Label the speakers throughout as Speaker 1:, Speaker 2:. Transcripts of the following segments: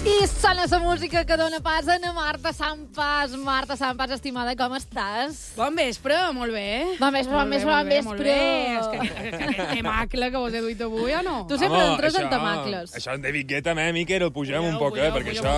Speaker 1: I sona la música que dona pas a na Marta Sampas. Marta Sampas, estimada, com estàs?
Speaker 2: Bon vespre, molt bé.
Speaker 1: Bon vespre.
Speaker 2: És que aquest temacle que vos he duit avui, o no?
Speaker 1: Tu sempre entres en temacles.
Speaker 3: Això en David Guetta, Miquel, el pugem un poc, perquè això...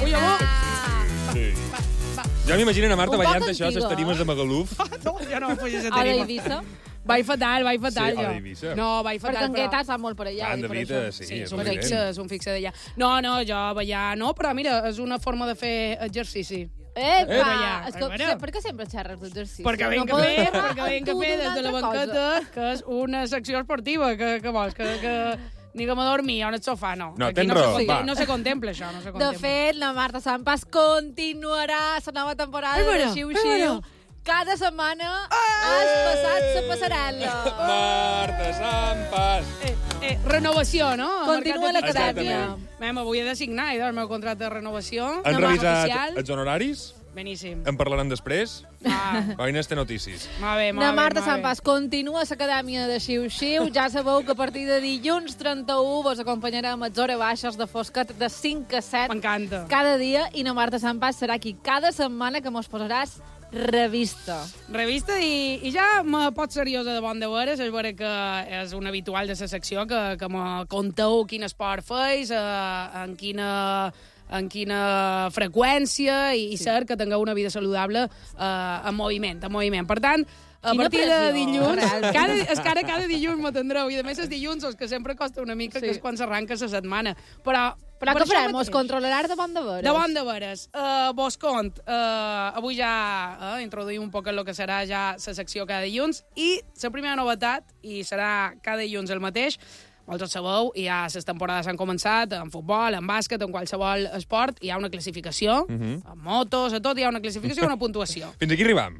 Speaker 3: Sí. Jo m'imagino a Marta
Speaker 1: Un poc
Speaker 3: ballant això a les
Speaker 1: antiga.
Speaker 3: tarimes de Magaluf.
Speaker 2: No, jo no puges a
Speaker 1: A
Speaker 2: tarima.
Speaker 1: d'Eivissa?
Speaker 2: Vaig fatal,
Speaker 3: Sí,
Speaker 2: jo.
Speaker 3: a d'Eivissa.
Speaker 2: No, vaig fatal,
Speaker 1: Perquè en
Speaker 2: però...
Speaker 1: Guetta sap molt per allà.
Speaker 3: En
Speaker 1: i per
Speaker 3: David,
Speaker 1: això.
Speaker 3: sí,
Speaker 2: Sí, és
Speaker 3: és
Speaker 2: un
Speaker 3: evident.
Speaker 2: fixe, és un fixe d'allà. No, jo ballar no, però mira, és una forma de fer exercici.
Speaker 1: Epa! És que,
Speaker 2: Bueno.
Speaker 1: per què sempre xerres d'exercici?
Speaker 2: Perquè
Speaker 1: No
Speaker 2: vinc a
Speaker 1: pots
Speaker 2: fer,
Speaker 1: parlar
Speaker 2: perquè vinc a
Speaker 1: amb tu
Speaker 2: fer
Speaker 1: d'una
Speaker 2: des de la
Speaker 1: altra
Speaker 2: banqueta,
Speaker 1: cosa?
Speaker 2: que és una secció esportiva, que vols, que ni que m'adormir en el sofà, no.
Speaker 3: No,
Speaker 2: Aquí
Speaker 3: tens
Speaker 2: no
Speaker 3: raó,
Speaker 2: se,
Speaker 3: va.
Speaker 2: no se contempla això, no se
Speaker 1: De
Speaker 2: contempla.
Speaker 1: fet, la Marta Sampas continuarà la nova temporada de Xiu-Xiu. Cada setmana has passat la passarel·la.
Speaker 3: Marta Sampas.
Speaker 2: Renovació, no?
Speaker 1: Continua
Speaker 2: Mercat de
Speaker 1: l'acadèmia.
Speaker 3: Exactament.
Speaker 2: Mem, avui he de signar el meu contracte de renovació.
Speaker 3: Han
Speaker 2: Demà
Speaker 3: revisat
Speaker 2: oficial.
Speaker 3: els honoraris?
Speaker 2: Beníssim.
Speaker 3: En parlarem després?
Speaker 2: Ah,
Speaker 3: Coines té notícies.
Speaker 2: molt bé, molt
Speaker 1: Na
Speaker 2: bé.
Speaker 1: Marta
Speaker 2: molt bé.
Speaker 1: Sampas continua l'acadèmia de Xiu-Xiu. Ja sabeu que a partir de dilluns 31 vos acompanyarem a les hores baixes de fosquet de 5 a 7
Speaker 2: M'encanta.
Speaker 1: cada dia i na Marta Sampas serà aquí cada setmana que mos posaràs revista.
Speaker 2: Revista i ja me pot seriosa de bon de veres, és vera que és un habitual de la secció que me conteu quin esport feis, en quina freqüència i cert que tingueu una vida saludable en moviment. Per tant, a
Speaker 1: Quina
Speaker 2: partir de
Speaker 1: pressió,
Speaker 2: dilluns,
Speaker 1: realment.
Speaker 2: cada dilluns m'atendreu, i a més els dilluns, els que sempre costa una mica,
Speaker 1: Sí.
Speaker 2: que és quan s'arranca la setmana. Però
Speaker 1: Però
Speaker 2: per
Speaker 1: què farem?
Speaker 2: això
Speaker 1: Mos
Speaker 2: mateix.
Speaker 1: controlaràs de bon de veres?
Speaker 2: De bon de veres. Vos cont, avui ja introduïm un poc el que serà ja la secció cada dilluns, i la primera novetat, i serà cada dilluns el mateix, molts ho sabeu, i ja les temporades han començat, en futbol, en bàsquet, en qualsevol esport, hi ha una classificació, en motos, a tot hi ha una classificació i una puntuació.
Speaker 3: Fins aquí arribam.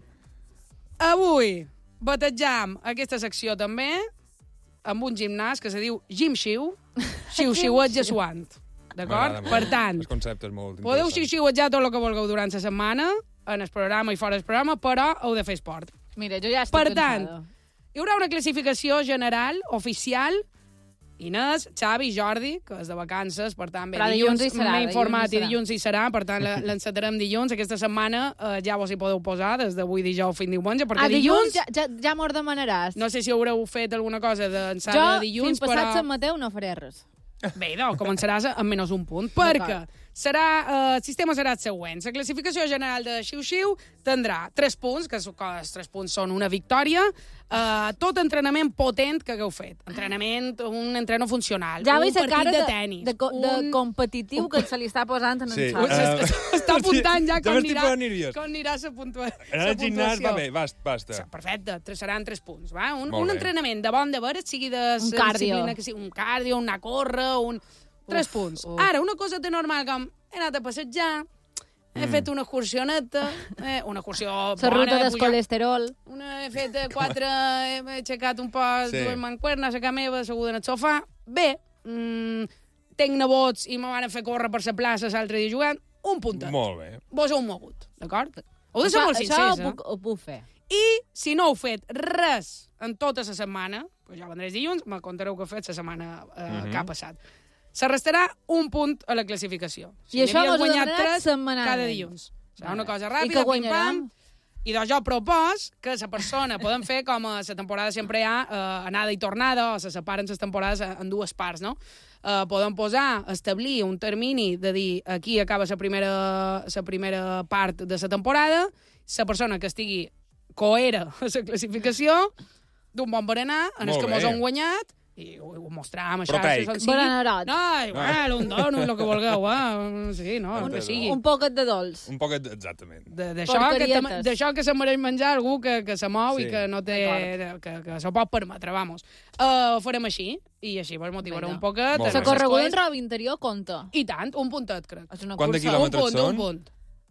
Speaker 2: Avui batejam aquesta secció també amb un gimnàs que se diu Gim-Xiu, xiu-xiuet jesuant. D'acord?
Speaker 3: M'agrada molt.
Speaker 2: Per tant,
Speaker 3: El concepte és molt
Speaker 2: podeu
Speaker 3: interessant.
Speaker 2: xiu-xiuetjar tot el que vulgueu durant la setmana, en el programa i fora del programa, però heu de fer esport.
Speaker 1: Mira, jo ja estic
Speaker 2: Per tant,
Speaker 1: cansada.
Speaker 2: hi haurà una classificació general, oficial. Inés, Xavi, Jordi, que és de vacances, per tant,
Speaker 1: Però dilluns hi serà,
Speaker 2: m'he informat
Speaker 1: dilluns hi
Speaker 2: i dilluns hi serà, per tant, l'encetarem dilluns. Aquesta setmana ja vos hi podeu posar, des d'avui dijous fins diumenge, perquè
Speaker 1: Dilluns ja m'ho demanaràs.
Speaker 2: no sé si haureu fet alguna cosa d'ençà
Speaker 1: Jo,
Speaker 2: de dilluns,
Speaker 1: fins passat
Speaker 2: però...
Speaker 1: Sant Mateu, no faré res.
Speaker 2: Bé, doncs, començaràs amb menys un punt, perquè el sistema serà el següent. La classificació general de Xiu-Xiu tindrà 3 punts, que els 3 punts són una victòria, tot entrenament potent que hagueu fet. Un entreno funcional,
Speaker 1: Ja
Speaker 2: un
Speaker 1: veig la
Speaker 2: partit
Speaker 1: cara
Speaker 2: de tenis.
Speaker 1: de competitiu que se li està posant en
Speaker 3: Sí.
Speaker 1: el xat.
Speaker 2: Està apuntant ja
Speaker 3: Ja
Speaker 2: com
Speaker 3: m'estic posant nerviós.
Speaker 2: anirà la puntuació.
Speaker 3: Anar al gimnàs va bé, basta.
Speaker 2: Perfecte, seran 3 punts. Va? Un
Speaker 3: Molt bé.
Speaker 2: entrenament de bon de veres, sigui de
Speaker 1: Un
Speaker 2: la
Speaker 1: cardio.
Speaker 2: disciplina que sigui, un cardio, anar a córrer, 3 punts. Ara, una cosa de normal, com he anat a passejar, he fet una excursioneta, una excursió
Speaker 1: La
Speaker 2: bona,
Speaker 1: ruta
Speaker 2: he
Speaker 1: del
Speaker 2: pujat-
Speaker 1: colesterol.
Speaker 2: he fet 4, he aixecat un poc,
Speaker 3: Sí.
Speaker 2: dues mancuernes a casa meva, asseguda en el sofà. Bé, tenc nebots i me van fer córrer per la plaça l'altre dia jugant, un puntet.
Speaker 3: Molt bé.
Speaker 2: Vos heu mogut, d'acord? Heu de ser molt sincers,
Speaker 1: ho puc fer.
Speaker 2: I si no heu fet res en tota la setmana, doncs ja vendré dilluns, me contareu què heu fet la setmana que ha passat. Se restarà un punt a la classificació. Si
Speaker 1: I això
Speaker 2: n'havies
Speaker 1: mos ho
Speaker 2: guanyat
Speaker 1: donarà
Speaker 2: 3
Speaker 1: setmanalment.
Speaker 2: cada dilluns. Serà una cosa
Speaker 1: I
Speaker 2: ràpida,
Speaker 1: que
Speaker 2: pim-pam. I doncs jo propos que la persona podem fer, com a la temporada sempre hi ha, anada i tornada, o se separen les temporades en dues parts, no? Podem establir un termini de dir aquí acaba la primera part de la temporada, la persona que estigui coera a la classificació, d'un bon berenar, en els
Speaker 3: Molt
Speaker 2: que mos
Speaker 3: bé.
Speaker 2: han guanyat, i ho mostram a
Speaker 3: Proteic.
Speaker 2: xarxes on sigui.
Speaker 1: Berenerot.
Speaker 2: No, igual, un donut, el que vulgueu, sí, no, el que sigui.
Speaker 1: Un poquet de dolç.
Speaker 3: Un poquet, exactament.
Speaker 2: D'això que se mereix menjar algú que se mou
Speaker 3: Sí.
Speaker 2: i que no té... que se pot permetre, vamos. Ho farem així, i així vos motivaré
Speaker 1: Vinga.
Speaker 2: un poquet.
Speaker 3: Molt bé.
Speaker 1: La correguda en roba interior compta.
Speaker 2: I tant, un puntet, crec.
Speaker 1: És una
Speaker 3: Quant de
Speaker 1: cursa.
Speaker 3: quilòmetres
Speaker 2: Un
Speaker 3: són?
Speaker 2: punt.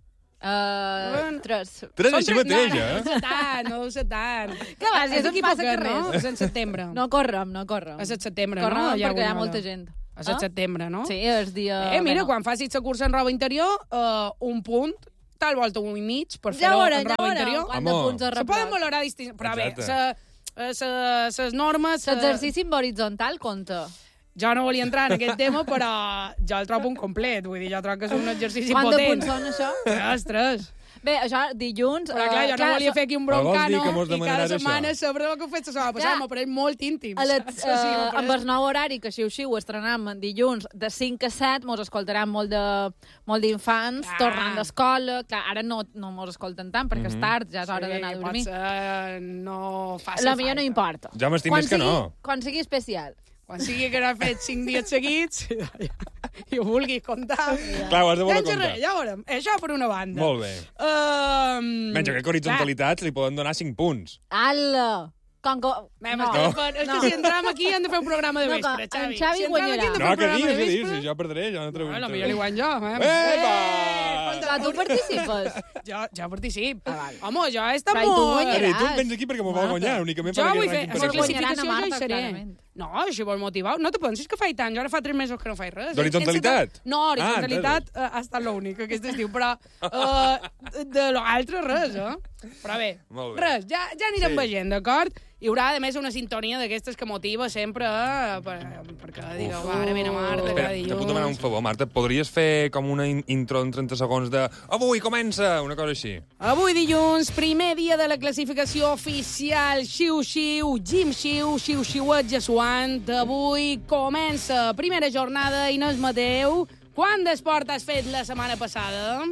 Speaker 1: 3.
Speaker 3: Tres
Speaker 2: Són
Speaker 3: així mateix,
Speaker 2: No deu ser tant, no deu ser tant.
Speaker 1: Què vas, ja
Speaker 2: És
Speaker 1: se'n
Speaker 2: aquí
Speaker 1: passa
Speaker 2: poquet,
Speaker 1: carrers.
Speaker 2: no? És en setembre.
Speaker 1: No correm.
Speaker 2: És el setembre,
Speaker 1: Correm
Speaker 2: no?
Speaker 1: perquè hi ha
Speaker 2: guanyola.
Speaker 1: molta gent.
Speaker 2: És el setembre, no?
Speaker 1: Sí, és dia...
Speaker 2: Mira,
Speaker 1: Bueno.
Speaker 2: quan facis la cursa en roba interior, un punt, tal volta un i mig, per
Speaker 1: Ja
Speaker 2: fer-ho
Speaker 1: veurem,
Speaker 2: en roba interior.
Speaker 1: quant de
Speaker 3: Home.
Speaker 1: punts
Speaker 2: Se poden valorar distints, però bé,
Speaker 3: Exacte.
Speaker 2: les normes...
Speaker 1: L'exercici en horitzontal compta.
Speaker 2: Jo no volia entrar en aquest tema, però jo el trobo un complet. Vull dir, jo trobo que és un exercici
Speaker 1: Quant
Speaker 2: potent.
Speaker 1: de punts són, això?
Speaker 2: 3.
Speaker 1: Bé, això, dilluns...
Speaker 2: Però clar, jo no volia fer aquí un broncano i cada setmana
Speaker 3: això?
Speaker 2: saber el que he fet la setmana passada. M'apareix molt íntim.
Speaker 1: Amb el nou horari, que xiu-xiu estrenam dilluns de 5 a 7, mos escoltaran molt d'infants, tornant d'escola. Clar, ara no mos escolten tant, perquè és tard, ja és hora d'anar a dormir.
Speaker 2: Potser no faci
Speaker 1: La millor no importa.
Speaker 3: Ja m'estim més que no.
Speaker 1: Quan sigui especial.
Speaker 2: Quan sigui que n'ha fet 5 dies seguits i ho vulguis contar.
Speaker 3: Clar, ho has de voler comptar.
Speaker 2: Ja veurem. Això per una banda.
Speaker 3: Molt bé. Menys que horizontalitats li poden donar 5 punts.
Speaker 1: Ala!
Speaker 2: És que si entram aquí hem de fer un programa de vespre, Xavi.
Speaker 1: En Xavi guanyarà.
Speaker 3: No, que diguis, si jo perdré, jo no treballo.
Speaker 2: Potser li guany jo.
Speaker 3: Epa!
Speaker 1: Tu participes?
Speaker 2: Jo participo. Home, jo he estat
Speaker 1: Però i tu
Speaker 2: molt...
Speaker 1: guanyaràs.
Speaker 3: Tu em vens aquí perquè m'ho vol guanyar, únicament
Speaker 2: Jo
Speaker 3: perquè
Speaker 2: vull fer la classificació,
Speaker 1: Marta,
Speaker 2: jo hi seré.
Speaker 1: clarament.
Speaker 2: No, si vols motivar... No te pensis que faig tant, jo ara fa 3 mesos que no faig res.
Speaker 3: D'horizontalitat?
Speaker 2: No, horizontalitat ha estat l'únic aquest estiu, però de l'altre res, Però bé, res, ja anirem veient, d'acord? Hi haurà, a més, una sintonia d'aquestes que motiva sempre, perquè digueu, ara vine Marta, cada dilluns...
Speaker 3: Te puc demanar un favor, Marta? Podries fer com una intro en 30 segons de avui comença, una cosa així?
Speaker 2: Avui dilluns, primer dia de la classificació oficial Xiu-Xiu, Jim-Xiu, Xiu-Xiuet, Jesuant. Avui comença primera jornada, Inés Mateu. Quant d'esport has fet la setmana passada?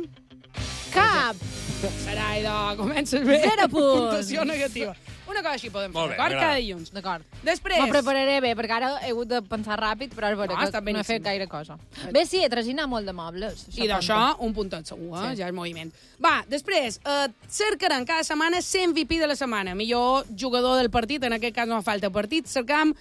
Speaker 1: Cap!
Speaker 2: Serà, idò, comences bé.
Speaker 1: 0 punts.
Speaker 2: Puntuació negativa. Una cosa així podem fer,
Speaker 3: Molt bé,
Speaker 2: d'acord?
Speaker 3: m'agrada.
Speaker 2: Cada dilluns.
Speaker 1: D'acord.
Speaker 2: Després...
Speaker 1: M'ho prepararé bé, perquè ara he hagut de pensar ràpid, però és veritat que no he fet gaire cosa. Bé, sí, he traginat molt de mobles.
Speaker 2: I d'això, un puntet segur,
Speaker 1: Sí.
Speaker 2: ja és moviment. Va, després, cercaran cada setmana 100 MVP de la setmana. Millor jugador del partit, en aquest cas no fa falta partit. Cercam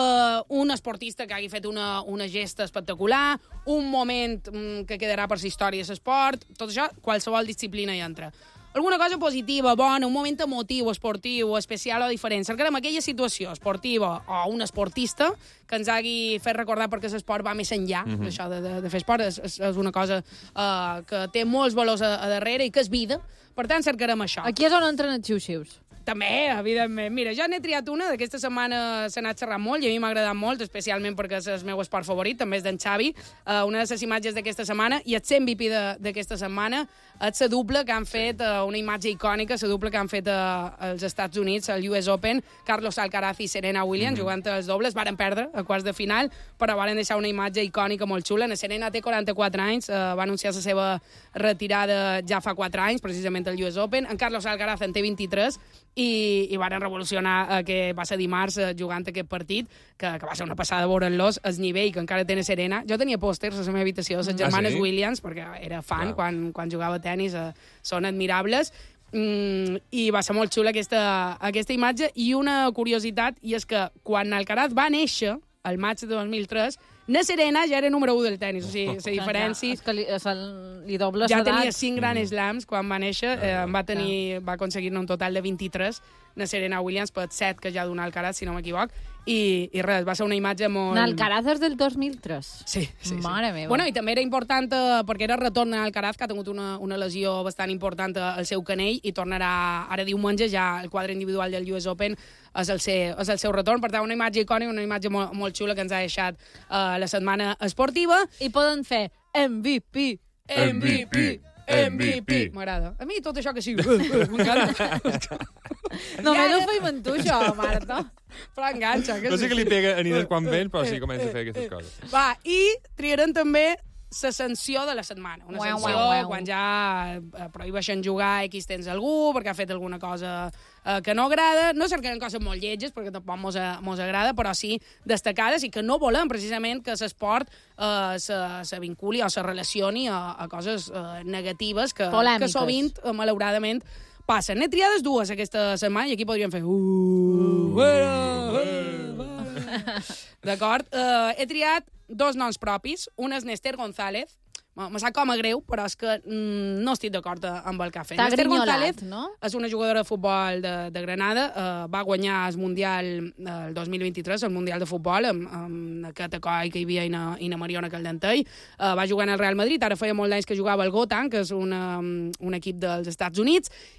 Speaker 2: un esportista que hagi fet una gesta espectacular, un moment que quedarà per la història de l'esport, tot això, qualsevol disciplina hi entra. Alguna cosa positiva, bona, un moment emotiu, esportiu, especial o diferent. Cercarem aquella situació esportiva o un esportista que ens hagi fet recordar perquè l'esport va més enllà d'això de fer esport. És una cosa que té molts valors a darrere i que és vida. Per tant, cercarem això.
Speaker 1: Aquí és on entren els xiu-xius.
Speaker 2: També, evidentment. Mira, jo n'he triat una, d'aquesta setmana s'ha anat xerrant molt i a mi m'ha agradat molt, especialment perquè és el meu esport favorit, també és d'en Xavi. Una de les imatges d'aquesta setmana, i el 100 MVP d'aquesta setmana, és la dupla que han fet, una imatge icònica, la dupla que han fet als Estats Units, al US Open, Carlos Alcaraz i Serena Williams, jugant els dobles, varen perdre a quarts de final, però varen deixar una imatge icònica molt xula. La Serena té 44 anys, va anunciar la seva retirada ja fa 4 anys, precisament al US Open. En Carlos Alcaraz en té 23, i varen revolucionar que va ser dimarts jugant aquest partit, que va ser una passada veure'ls, el nivell que encara tenen Serena. Jo tenia pòsters a la meva habitació de les germanes Williams, perquè era fan quan jugava a tennis, són admirables, i va ser molt xula aquesta imatge. I una curiositat, i és que quan Alcaraz va néixer, al maig de 2003, na Serena ja era número 1 del tennis, o sigui, la diferència...
Speaker 1: És que li dobles
Speaker 2: ja
Speaker 1: l'edat.
Speaker 2: tenia 5 grans slams quan va néixer, va aconseguir-ne un total de 23, na Serena Williams, per 7 que ja donà Alcaraz, si no m'equivoc, i res, va ser una imatge molt...
Speaker 1: Alcaraz és del 2003?
Speaker 2: Sí.
Speaker 1: Mare meva.
Speaker 2: Bueno, i també era important, perquè era retorn a Alcaraz, que ha tingut una lesió bastant important al seu canell, i tornarà ara diumenge, ja el quadre individual del US Open és el seu retorn. Per tant, una imatge icònica, una imatge molt xula que ens ha deixat la setmana esportiva.
Speaker 1: I poden fer MVP.
Speaker 2: M'agrada. A mi tot això que sigui... M'encanta.
Speaker 1: Només ho feim amb tu, això, Marta.
Speaker 2: Però enganxa.
Speaker 3: No sé què li pega a Inés quan ven, però sí, comença a fer aquestes coses.
Speaker 2: Va, i triarem també la sanció de la setmana. Una sanció quan ja prohibeixen jugar X temps a algú perquè ha fet alguna cosa que no agrada. No cercarem coses molt lletges perquè tampoc mos agrada, però sí destacades, i que no volem precisament que l'esport se vinculi o se relacioni a coses negatives que sovint, malauradament, passen. N'he triades 2 aquesta setmana i aquí podríem fer... D'acord? He triat 2 noms propis. Un és Néstor González. Me sap com a greu, però és que no estic d'acord amb el que ha fet.
Speaker 1: T'ha
Speaker 2: Néstor
Speaker 1: grinyolat,
Speaker 2: González
Speaker 1: no?
Speaker 2: És una jugadora de futbol de Granada. Va guanyar el Mundial el 2023, el Mundial de Futbol, amb aquest acoi que hi havia i na Mariona Caldentell. Va jugar en el Real Madrid. Ara feia molt d'anys que jugava al Gotham, que és un equip dels Estats Units.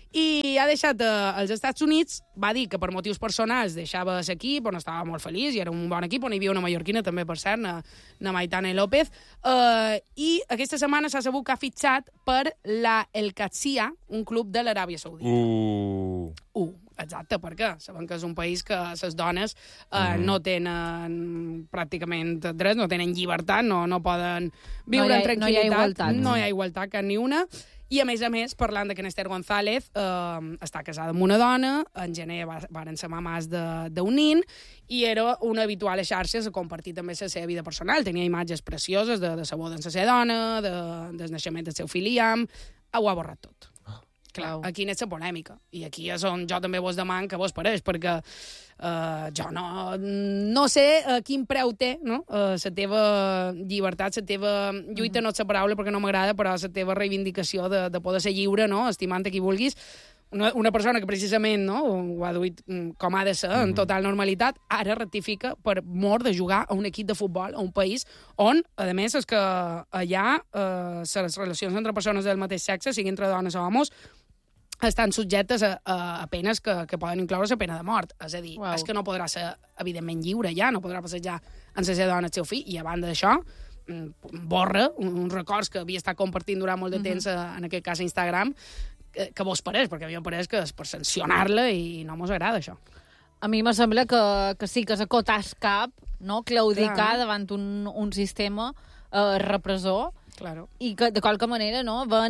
Speaker 2: i ha deixat els Estats Units, va dir que per motius personals deixava l'equip, on estava molt feliç, i era un bon equip, on hi havia una mallorquina també, per cert, na Maitane López, i aquesta setmana s'ha sabut que ha fitxat per la El Qadsiya, un club de l'Aràbia Saudita. Exacte, perquè sabem que és un país que les dones no tenen pràcticament drets, no tenen llibertat, no poden viure en tranquil·litat.
Speaker 1: No hi ha igualtat.
Speaker 2: No hi ha igualtat cap ni una. I, a més, parlant de que Esther González està casada amb una dona, en gener varen ser mamàs d'un nin, i era una habitual a xarxes a compartir també la seva vida personal. Tenia imatges precioses de la boda amb la seva dona, del naixement del seu fill Liam. Ho ha borrat tot. Clar, aquí n'és la polèmica. I aquí és on jo també vos deman que vos pareix, perquè jo no sé quin preu té, no? La teva llibertat, la teva lluita, no és la paraula perquè no m'agrada, però la teva reivindicació de poder ser lliure, no? Estimant a qui vulguis. Una persona que precisament ho ha duit com ha de ser, en total normalitat, ara rectifica per mort de jugar a un equip de futbol, a un país on, a més, és que allà les relacions entre persones del mateix sexe, sigui entre dones o homes, estan subjectes a penes que poden incloure la pena de mort. És a dir, és que no podrà ser, evidentment, lliure ja, no podrà passejar amb la seva dona el seu fill, i a banda d'això, borra uns records que havia estat compartint durant molt de temps, en aquest cas a Instagram, que vos pareix, perquè a mi em pareix que és per sancionar-la i no mos agrada això.
Speaker 1: A mi me sembla que sí que és acotar cap, no? Claudicar davant un sistema repressor, i que de qualque manera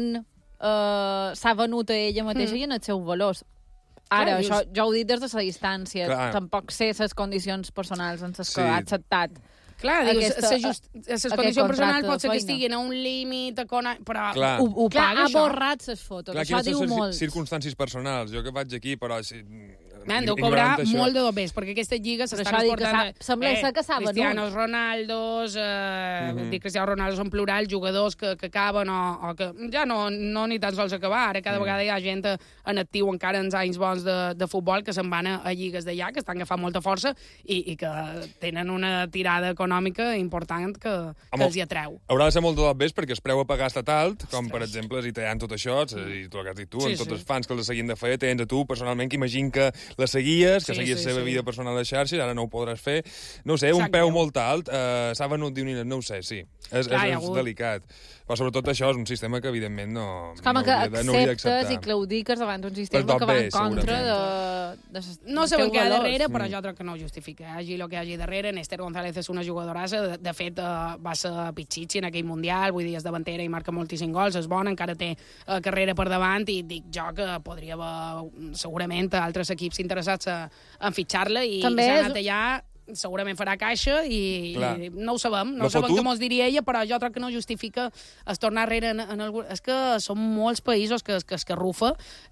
Speaker 1: s'ha venut a ella mateixa i en els seus valors. Ara, això jo ho he dit des de la distància. Tampoc sé les condicions personals en les que ha acceptat.
Speaker 2: Clar, dius, les condicions personals pot ser que estiguin a un límit, però ho paga,
Speaker 1: això. Ha borrat les fotos, això diu molt.
Speaker 3: Circumstàncies personals. Jo que vaig aquí, però...
Speaker 2: Deu cobrar molt de dobers, perquè aquestes lligues s'estan exportant...
Speaker 1: Sembla que s'ha venut.
Speaker 2: Cristianos Ronaldos, dic Cristiano Ronaldo són plural, jugadors que acaben o que ja no ni tan sols acabar. Ara cada vegada hi ha gent en actiu encara en anys bons de futbol que se'n van a lligues d'allà, que estan agafant molta força i que tenen una tirada econòmica important que els hi atreu.
Speaker 3: Haurà de ser molt de dobers perquè el preu a pagar està alt, com per exemple si tenen tot això, i tot el que has dit tu, amb tots els fans que els seguien de fer, tens a tu personalment, que imagina que la seguies, que seguies la seva vida personal a les xarxes, ara no ho podràs fer. No ho sé, un peu molt alt, s'ha venut d'unir, no ho sé, sí. És delicat. Però sobretot això és un sistema que, evidentment, no hauria d'acceptar.
Speaker 1: Acceptes i claudiques davant d'un sistema que va en contra de
Speaker 2: no sabem què hi ha darrere, però jo crec que no ho justifica. Hagi el que hagi darrere. Esther González és una jugadorassa. De fet, va ser pitxitxi en aquell Mundial, vull dir, és davantera i marca moltíssims gols, és bona, encara té carrera per davant, i dic jo que podria haver segurament altres equips interessats en fitxar-la, i s'ha anat allà, segurament farà caixa i no ho sabem. No sabem què mos diria ella, però jo crec que no justifica es tornar enrere en algun... És que són molts països que escarrufa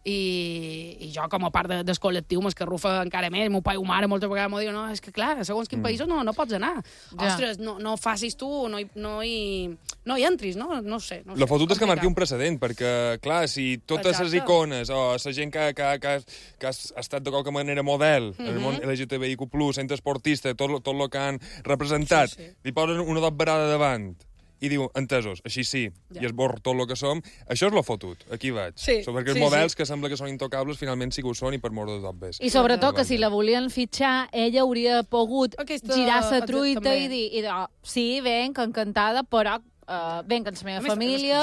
Speaker 2: i jo, com a part del col·lectiu, m'escarrufa encara més. Meu pare o mare moltes vegades m'ho diu, no, és que clar, segons quins països no pots anar. Ostres, no facis tu, no hi entris, no? No sé.
Speaker 3: La fotut és que marqui un precedent, perquè, clar, si totes les icones o la gent que ha estat de qualque manera model en el món LGTBIQ+, centre esportista, tot el que han representat, li posen una dobberada davant i diu, entesos, així sí, i esborro tot el que som, això és lo fotut, aquí vaig. Perquè els models que sembla que són intocables finalment sí que ho són i per mort de dobbers.
Speaker 1: I sobretot que si la volien fitxar, ella hauria pogut girar la truita i dir, sí, venc, encantada, però venc amb la meva família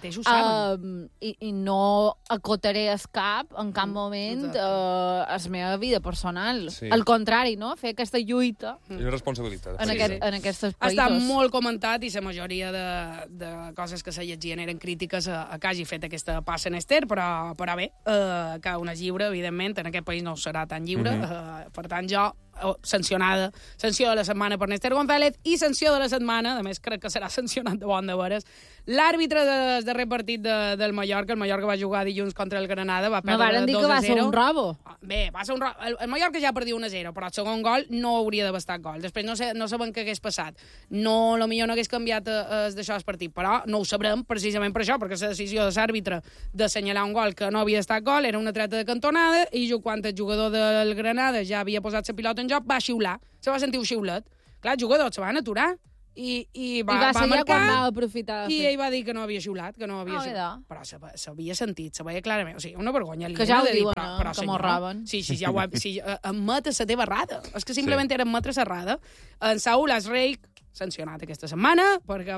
Speaker 1: i no acotaré el cap en cap moment a la meva vida personal. Al contrari, no? Fer aquesta lluita
Speaker 3: és una responsabilitat
Speaker 1: en aquests països.
Speaker 2: Està molt comentat i la majoria de coses que se llegien eren crítiques a que hagi fet aquesta passa en Esther, però bé, que una lliure, evidentment, en aquest país no serà tan lliure, per tant jo sancionada, sanció de la setmana per Esther González i sanció de la setmana, a més crec que serà sancionat de bon de veres, l'àrbitre del darrer partit del Mallorca. El Mallorca va jugar dilluns contra el Granada, va perdre 2-0.
Speaker 1: Varen dir que va ser un robo.
Speaker 2: Bé, va ser un robo. El Mallorca ja perdia 1-0, però el segon gol no hauria d'haver estat gol. Després no sabem què hagués passat. Potser no hagués canviat d'això el partit, però no ho sabrem precisament per això, perquè la decisió de l'àrbitre d'assenyalar un gol que no havia estat gol era una treta de cantonada i quan el jugador del Granada ja havia posat la pilota en joc, va xiular. Se va sentir un xiulet. Clar, els jugadors se van aturar I
Speaker 1: va
Speaker 2: va
Speaker 1: ser ja
Speaker 2: marcar,
Speaker 1: quan va aprofitar de
Speaker 2: i
Speaker 1: fer.
Speaker 2: ell va dir que no havia xiulat, que no havia xiulat. Però s'havia sentit, se veia clarament. O sigui, una vergonya.
Speaker 1: Que ja ho
Speaker 2: de dir,
Speaker 1: diuen,
Speaker 2: però,
Speaker 1: que
Speaker 2: senyor,
Speaker 1: m'ho roben.
Speaker 2: Sí, ja ho admet la teva errada. És que simplement era admetre l'errada. En Saúl Asreik, sancionat aquesta setmana, perquè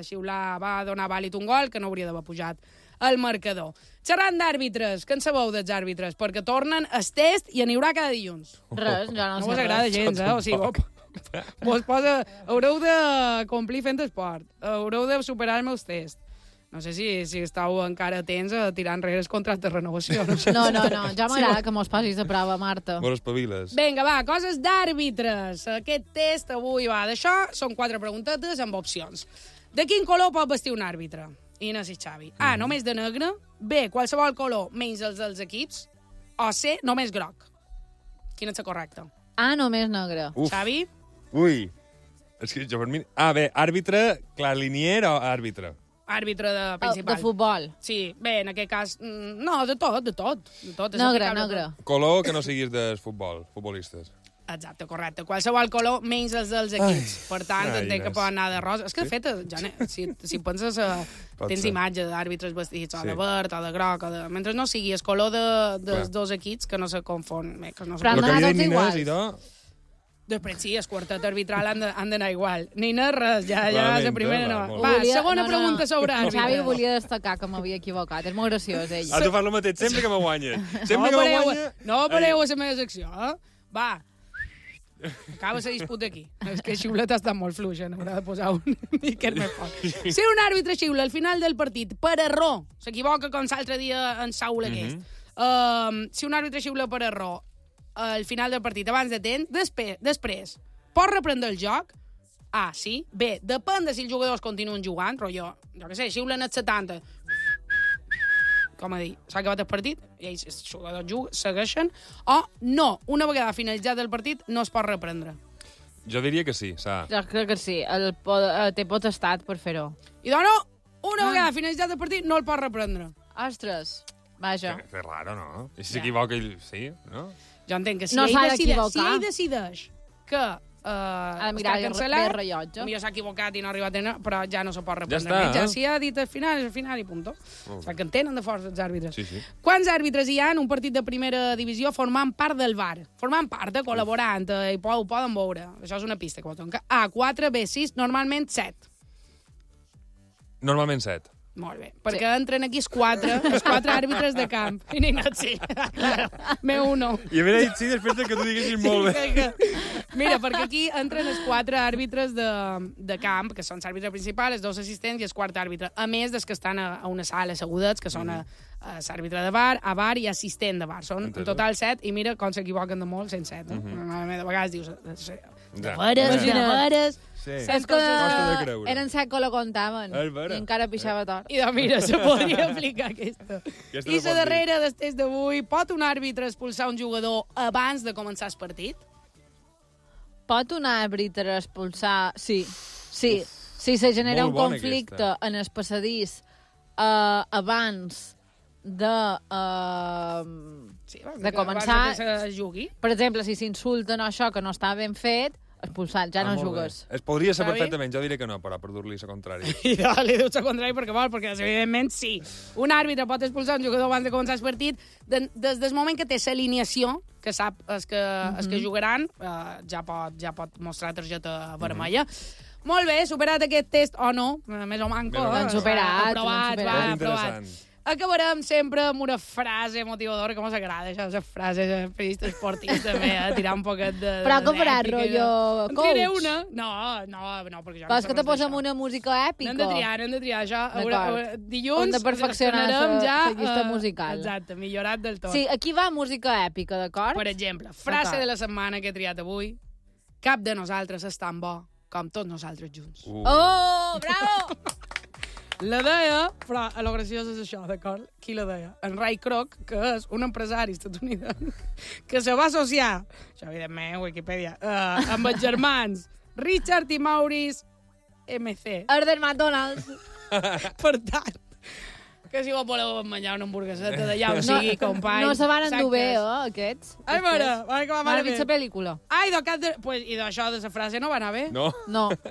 Speaker 2: va donar vàlid un gol que no hauria d'haver pujat al marcador. Xerrant d'àrbitres, què en sabeu dels àrbitres? Perquè tornen el test i n'hi haurà cada dilluns.
Speaker 1: Res, ja no
Speaker 2: No
Speaker 1: sé
Speaker 2: vos agrada
Speaker 1: res.
Speaker 2: gens, O sigui, vos posa... Haureu de complir fent esport. Haureu de superar els meus tests. No sé si estàu encara atents a tirar enrere el contracte de renovació. No, sé.
Speaker 1: No, ja m'agrada que mos posis de prova, Marta.
Speaker 3: Mos espaviles.
Speaker 2: Vinga, va, coses d'àrbitres. Aquest test avui va d'això. Són 4 preguntetes amb opcions. De quin color pot vestir un àrbitre? Inés i Xavi. A, només de negre. B, qualsevol color menys els dels equips. O C, només groc. Quina és la correcta?
Speaker 1: A, només negre.
Speaker 3: Uf.
Speaker 2: Xavi?
Speaker 3: Ui. És que jo per mi... Bé, àrbitre, clar, linier o àrbitre?
Speaker 2: Àrbitre principal.
Speaker 1: De futbol.
Speaker 2: Sí, bé, en aquest cas... No, de tot. És
Speaker 1: Negre.
Speaker 2: aplicable.
Speaker 3: Color que no siguis de futbol, futbolistes.
Speaker 2: Exacte, correcte. Qualsevol color menys els dels equips. Per tant,
Speaker 3: Ai,
Speaker 2: entenc que
Speaker 3: Inés.
Speaker 2: pot anar de rosa. És que, de fet, ja, si penses...
Speaker 3: Pot
Speaker 2: tens
Speaker 3: ser.
Speaker 2: imatge d'àrbitres vestits o
Speaker 3: Sí.
Speaker 2: de verd o de groc, mentre no sigui el color dels
Speaker 3: Clar.
Speaker 2: dos equips, que no se confon. Que no se
Speaker 1: Però
Speaker 3: El que
Speaker 1: han
Speaker 3: havia
Speaker 1: d'anar
Speaker 3: dit
Speaker 1: tots
Speaker 3: Inés,
Speaker 1: iguals.
Speaker 3: idò...
Speaker 2: Després sí, el quartet arbitral han d'anar igual. Ni no res, ja
Speaker 3: Lamento,
Speaker 2: la primera no.
Speaker 3: molt
Speaker 2: Va,
Speaker 3: bé.
Speaker 2: segona pregunta sobre
Speaker 1: El Xavi
Speaker 2: àrbitres.
Speaker 1: volia destacar que m'havia equivocat. És molt graciós, ell.
Speaker 3: Ah, tu fas el mateix sempre que me guanyes. Sempre que me guanya...
Speaker 2: No pareu a la meva secció, eh? Va. Acaba la disputa aquí. És que el xiulet està molt fluix, n'haurà de posar un miquet més fort. Si un àrbitre xiula al final del partit per error, s'equivoca com l'altre dia en Saúl aquest, si un àrbitre xiula per error al final del partit abans de temps, després pot reprendre el joc? A, sí. B, depèn de si els jugadors continuen jugant, però jo què sé, xiulen els 70, com a dir, s'ha acabat el partit, i ells, els jugadors segueixen, o no, una vegada finalitzat el partit, no es pot reprendre.
Speaker 3: Jo diria que sí, s'ha.
Speaker 1: Jo crec que sí. Té potestat per fer-ho.
Speaker 2: I doncs no, una vegada finalitzat el partit, no el pot reprendre.
Speaker 1: Ostres, vaja.
Speaker 3: Que raro, no? I si s'equivoca ell, sí, no?
Speaker 2: Jo entenc que si
Speaker 1: No
Speaker 2: ell
Speaker 1: s'ha
Speaker 2: decideix,
Speaker 1: d'equivocar.
Speaker 2: que
Speaker 1: Ha de mirar
Speaker 2: està
Speaker 1: bé
Speaker 2: cancel·lat,
Speaker 1: el rellotge.
Speaker 2: millor s'ha equivocat i no ha arribat a anar, però ja no se pot reprendre.
Speaker 3: Ja està,
Speaker 2: Ja,
Speaker 3: eh?
Speaker 2: si ha dit al final, és al final i punto. O sigui, que en tenen de força els àrbitres.
Speaker 3: Sí, sí.
Speaker 2: Quants àrbitres hi ha en un partit de primera divisió formant part del VAR? Formant part, col·laborant, i ho poden veure. Això és una pista que vos dono. A, 4, B, 6, normalment 7.
Speaker 3: Normalment 7.
Speaker 2: Molt bé, perquè entren aquí els 4 àrbitres de camp. I Ninot, sí, claro, meu uno.
Speaker 3: I havia dit sí després que tu diguessis molt bé.
Speaker 2: Mira, perquè aquí entren els 4 àrbitres de camp, que són l'àrbitre principal, els 2 assistents i el quart àrbitre, a més dels que estan a una sala assegudets, que són l'àrbitre de VAR, a VAR i assistent de VAR. Són en total 7, i mira com s'equivoquen de molt, 107. De vegades dius... De veres...
Speaker 3: Sí.
Speaker 1: És que
Speaker 3: Costa de creure.
Speaker 1: eren 7 que la comptaven
Speaker 3: És vera.
Speaker 1: i encara pixava tort.
Speaker 2: I doncs mira, se podria aplicar aquesta.
Speaker 3: Aquesta
Speaker 2: I
Speaker 3: no
Speaker 2: la
Speaker 3: pot
Speaker 2: darrera del test d'avui, pot un àrbitre expulsar un jugador abans de començar el partit?
Speaker 1: Pot un àrbitre expulsar... Sí. Si se genera
Speaker 3: molt
Speaker 1: un
Speaker 3: bona
Speaker 1: conflicte
Speaker 3: aquesta.
Speaker 1: en el passadís abans de
Speaker 2: Sí,
Speaker 1: començar...
Speaker 2: abans que se jugui.
Speaker 1: Per exemple, si s'insulten o això que no està ben fet, expulsat, ja no
Speaker 3: molt
Speaker 1: jugues.
Speaker 3: bé. Es podria ser
Speaker 2: Xavi?
Speaker 3: perfectament, jo diré que no, però per dur-li la contrària.
Speaker 2: I li dius el contrari perquè vol, perquè evidentment sí. Un àrbitre pot expulsar un jugador abans de començar el partit des del moment que té l'alineació, que sap els que jugaran, ja pot mostrar targeta vermella. Molt bé, superat aquest test o no, més o manco.
Speaker 3: L'han
Speaker 1: superat,
Speaker 2: Aprovat,
Speaker 1: l'han
Speaker 2: va,
Speaker 3: superat.
Speaker 2: aprovat.
Speaker 3: Interessant.
Speaker 2: Acabarem sempre amb una frase motivadora, com us agrada, això, les frases periodista esportiva, també, tirar un poquet de...
Speaker 1: Però que faràs,
Speaker 2: d'èpica i
Speaker 1: rotllo
Speaker 2: En triaré
Speaker 1: coach?
Speaker 2: una. No, perquè jo
Speaker 1: Però
Speaker 2: no
Speaker 1: és que
Speaker 2: sé
Speaker 1: te
Speaker 2: res
Speaker 1: posem
Speaker 2: d'això.
Speaker 1: una música èpica.
Speaker 2: N'hem de triar, això.
Speaker 1: D'acord.
Speaker 2: Dilluns
Speaker 1: Hem de perfeccionar
Speaker 2: estrenarem
Speaker 1: la llista musical.
Speaker 2: Exacte, millorat del tot.
Speaker 1: Sí, aquí va música èpica, d'acord?
Speaker 2: Per exemple, frase
Speaker 1: D'acord.
Speaker 2: de la setmana que he triat avui. Cap de nosaltres és tan bo com tots nosaltres junts.
Speaker 1: Oh, bravo!
Speaker 2: La deia, però a lo graciós és això, d'acord? Qui la deia? En Ray Kroc, que és un empresari estatunidenc que se va associar, això evidentment, Wikipedia, amb els germans Richard i Maurice MC.
Speaker 1: El del McDonald's.
Speaker 2: Per tant, que si vos voleu menjar una hamburgueseta d'allà on sigui, company.
Speaker 1: No se van endur bé,
Speaker 2: saques.
Speaker 1: aquests.
Speaker 2: Ai, mare, vai que va
Speaker 1: M'ha
Speaker 2: malament.
Speaker 1: vist la pel·lícula.
Speaker 2: Ai, i això de la frase no va anar bé?
Speaker 3: No?
Speaker 1: No.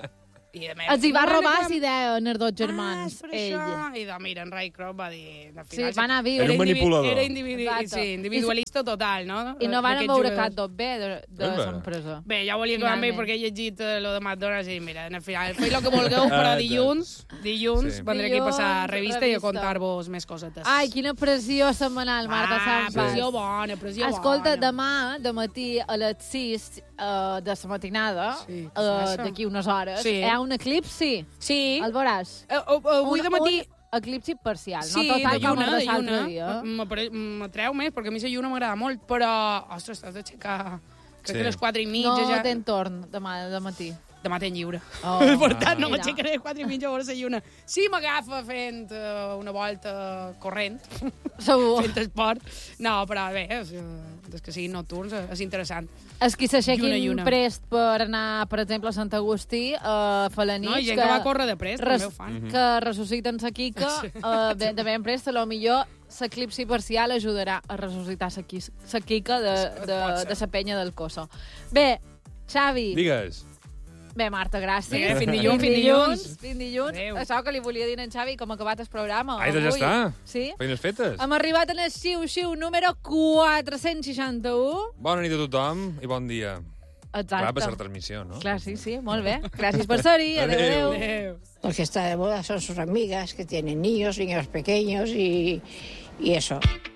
Speaker 2: I de més,
Speaker 1: Els hi va
Speaker 2: no
Speaker 1: robar
Speaker 2: van
Speaker 1: la idea en els dos germans,
Speaker 2: per
Speaker 1: ell.
Speaker 2: això. I de, mira, en Rycroft va dir... Al
Speaker 1: Sí,
Speaker 2: final,
Speaker 1: va anar a viure.
Speaker 3: Era un manipulador.
Speaker 2: Era
Speaker 1: Exacte.
Speaker 2: individualista total, no?
Speaker 1: I no van
Speaker 2: D'aquests
Speaker 1: veure
Speaker 2: jugadors.
Speaker 1: cap dot bé de l'empresa.
Speaker 2: Bé, ja volia acabar amb ell
Speaker 1: Finalment.
Speaker 2: perquè he llegit lo de McDonald's i mira, al final, feu el que vulgueu, però dilluns
Speaker 3: Sí.
Speaker 2: vendré aquí a passar revista i a
Speaker 1: Revista.
Speaker 2: contar-vos més cosetes.
Speaker 1: Ai, quina pressió setmanal, Marta Sanz.
Speaker 2: pressió bona, pressió
Speaker 1: Escolta,
Speaker 2: bona.
Speaker 1: demà, de matí, a les 6 de la matinada,
Speaker 2: Sí, què passa?
Speaker 1: d'aquí unes hores,
Speaker 2: Sí.
Speaker 1: hi ha un eclipsi.
Speaker 2: Sí,
Speaker 1: El veuràs.
Speaker 2: avui de matí...
Speaker 1: Un eclipsi parcial,
Speaker 2: Sí,
Speaker 1: no total
Speaker 2: de
Speaker 1: com
Speaker 2: lluna,
Speaker 1: el
Speaker 2: de
Speaker 1: de l'altre
Speaker 2: lluna.
Speaker 1: dia.
Speaker 2: M'atreu més, perquè a mi la lluna m'agrada molt, però, ostres, t'has d'aixecar... Crec que a les 4:30
Speaker 1: No
Speaker 2: ja...
Speaker 1: tens torn demà de matí.
Speaker 2: Demà tenc lliure.
Speaker 1: Oh,
Speaker 2: Per tant, no
Speaker 1: mira.
Speaker 2: m'aixecaré a les 4:30 a veure la lluna. Sí, m'agafa fent una volta corrent,
Speaker 1: Segur.
Speaker 2: fent esport. No, però bé, des que siguin nocturns és interessant.
Speaker 1: Els qui s'aixequin
Speaker 2: Lluna.
Speaker 1: prest per anar, per exemple, a Sant Agustí a fer la nit,
Speaker 2: No, hi ha gent que va córrer de prest, també ho fan.
Speaker 1: que ressusciten sa Quica, de ben prest, a lo millor l'eclipsi parcial ajudarà a ressuscitar sa Quica de sa penya del Coso. Bé, Xavi.
Speaker 3: Digues.
Speaker 1: Bé, Marta, gràcies.
Speaker 2: Bé, fins dilluns.
Speaker 1: Fins dilluns.
Speaker 2: Adéu.
Speaker 1: Això que li volia dir a en Xavi, com ha acabat el programa.
Speaker 3: Ai, doncs ja
Speaker 1: avui.
Speaker 3: està.
Speaker 1: Sí?
Speaker 3: Feines fetes.
Speaker 1: Hem arribat en el xiu-xiu número 461.
Speaker 3: Bona nit a tothom i bon dia.
Speaker 1: Exacte.
Speaker 3: Clar, per la transmissió, no?
Speaker 1: Clar, sí, sí, molt bé. Gràcies per ser-hi. Adéu.
Speaker 2: Adéu.
Speaker 4: El que está de boda son sus amigas que tienen niños pequeños y eso.